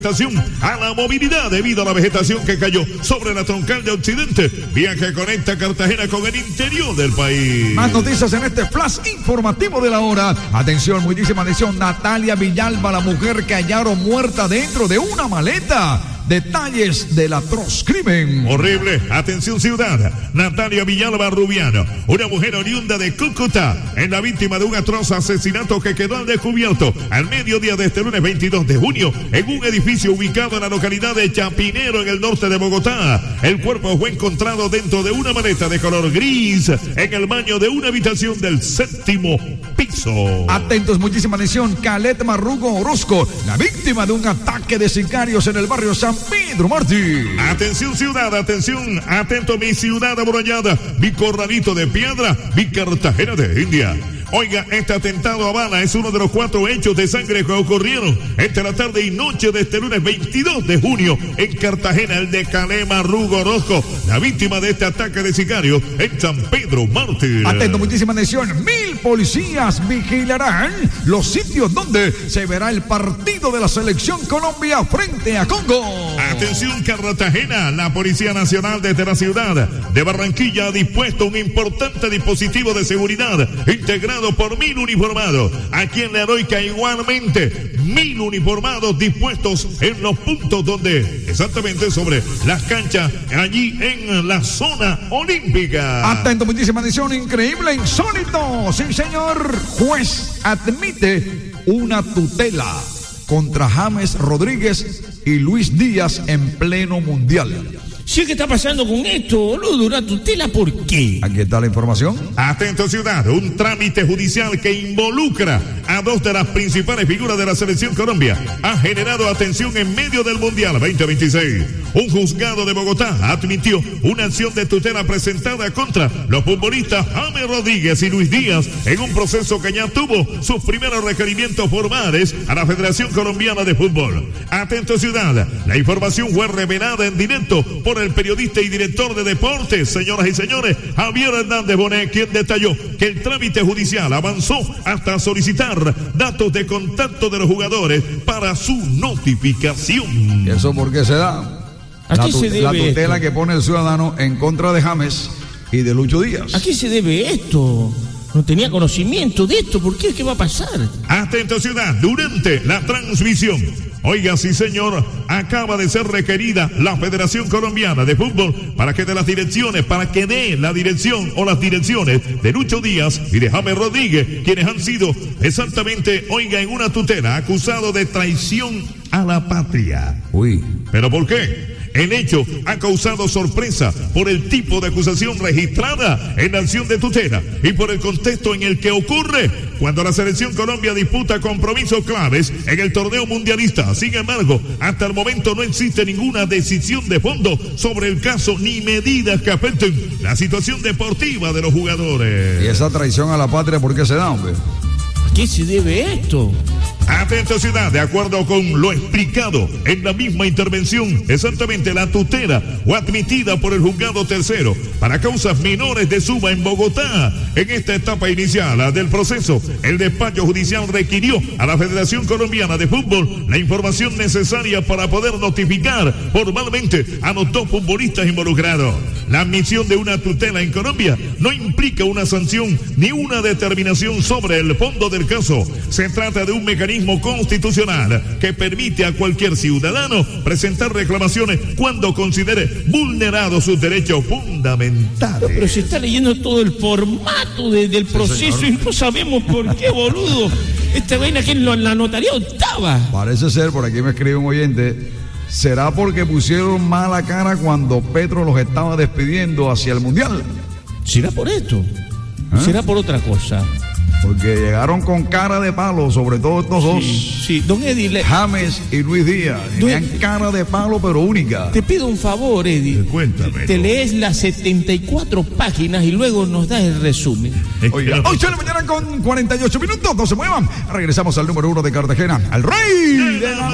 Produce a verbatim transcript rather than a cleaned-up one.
A la movilidad debido a la vegetación que cayó sobre la troncal de Occidente, vía que conecta Cartagena con el interior del país. Más noticias en este flash informativo de la hora. Atención, muchísima atención. Natalia Villalba, la mujer que hallaron muerta dentro de una maleta. Detalles del atroz crimen. Horrible. Atención, ciudad. Natalia Villalba Rubiano, una mujer oriunda de Cúcuta, es la víctima de un atroz asesinato que quedó al descubierto al mediodía de este lunes veintidós de junio en un edificio ubicado en la localidad de Chapinero, en el norte de Bogotá. El cuerpo fue encontrado dentro de una maleta de color gris en el baño de una habitación del séptimo piso. Atentos, muchísima atención. Calet Marrugo Orozco, la víctima de un ataque de sicarios en el barrio San Pedro Martí. Atención, ciudad, atención, atento mi ciudad amurallada, mi corralito de piedra, mi Cartagena de India. Oiga, este atentado a Habana es uno de los cuatro hechos de sangre que ocurrieron entre la tarde y noche de este lunes veintidós de junio en Cartagena. El de Calet Marrugo Orozco, la víctima de este ataque de sicarios en San Pedro Mártir. Atento, muchísima atención. Mil policías vigilarán los sitios donde se verá el partido de la selección Colombia frente a Congo. Atención, Cartagena, la Policía Nacional desde la ciudad de Barranquilla ha dispuesto un importante dispositivo de seguridad integrado por mil uniformados. Aquí en la Heroica igualmente mil uniformados dispuestos en los puntos donde, exactamente sobre las canchas, allí en la zona olímpica. Atento, muchísima atención, increíble, insólito. Sí, señor. Juez admite una tutela contra James Rodríguez y Luis Díaz en pleno mundial. Sí, ¿qué está pasando con esto, boludo? ¿Una tutela por qué? Aquí está la información. Atento, ciudad, un trámite judicial que involucra a dos de las principales figuras de la selección Colombia ha generado atención en medio del Mundial veinte veintiséis. Un juzgado de Bogotá admitió una acción de tutela presentada contra los futbolistas James Rodríguez y Luis Díaz en un proceso que ya tuvo sus primeros requerimientos formales a la Federación Colombiana de Fútbol. Atento, ciudad, la información fue revelada en directo por el periodista y director de deportes, señoras y señores, Javier Hernández Bonet, quien detalló que el trámite judicial avanzó hasta solicitar datos de contacto de los jugadores para su notificación. ¿Y eso por qué se da? ¿A La, qué se debe la tutela esto? que pone el ciudadano en contra de James y de Lucho Díaz. ¿A qué se debe esto? No tenía conocimiento de esto. ¿Por qué? ¿Qué va a pasar? Atento, ciudad, durante la transmisión. Oiga, sí, señor, acaba de ser requerida la Federación Colombiana de Fútbol para que dé las direcciones, para que dé la dirección o las direcciones de Lucho Díaz y de James Rodríguez, quienes han sido exactamente, oiga, en una tutela, acusados de traición a la patria. Uy. ¿Pero por qué? El hecho ha causado sorpresa por el tipo de acusación registrada en la acción de tutela y por el contexto en el que ocurre cuando la selección Colombia disputa compromisos claves en el torneo mundialista. Sin embargo, hasta el momento no existe ninguna decisión de fondo sobre el caso ni medidas que afecten la situación deportiva de los jugadores. ¿Y esa traición a la patria por qué se da, hombre? ¿A qué se debe esto? Atento, ciudad, de acuerdo con lo explicado en la misma intervención, exactamente la tutela o admitida por el juzgado tercero para causas menores de suba en Bogotá. En esta etapa inicial del proceso, el despacho judicial requirió a la Federación Colombiana de Fútbol la información necesaria para poder notificar formalmente a los dos futbolistas involucrados. La admisión de una tutela en Colombia no implica una sanción ni una determinación sobre el fondo del caso. Se trata de un mecanismo constitucional que permite a cualquier ciudadano presentar reclamaciones cuando considere vulnerados sus derechos fundamentales. Pero se está leyendo todo el formato de, del proceso, sí, y no sabemos por qué, boludo. Esta vaina que en la notaría octava. Parece ser, por aquí me escribe un oyente, ¿será porque pusieron mala cara cuando Petro los estaba despidiendo hacia el Mundial? ¿Será por esto? ¿Eh? ¿Será por otra cosa? Porque llegaron con cara de palo, sobre todo estos dos. Sí, sí. Don Eddie, le... James y Luis Díaz. Tenían cara de palo, pero única. Te pido un favor, Eddie. Cuéntame. Te lees las setenta y cuatro páginas y luego nos das el resumen. Oiga, ocho de la mañana con cuarenta y ocho minutos. No se muevan. Regresamos al número uno de Cartagena, al rey de la